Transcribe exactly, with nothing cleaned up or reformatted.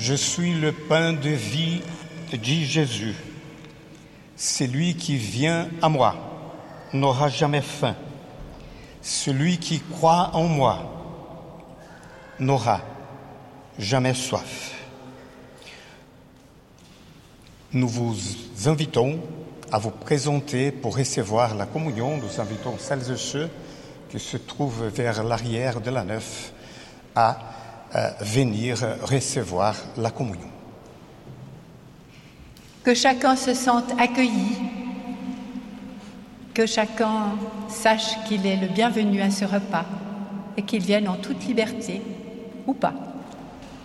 Je suis le pain de vie, dit Jésus. Celui qui vient à moi n'aura jamais faim. Celui qui croit en moi n'aura jamais soif. Nous vous invitons à vous présenter pour recevoir la communion. Nous invitons celles et ceux qui se trouvent vers l'arrière de la nef à euh, venir recevoir la communion. Que chacun se sente accueilli, que chacun sache qu'il est le bienvenu à ce repas et qu'il vienne en toute liberté ou pas.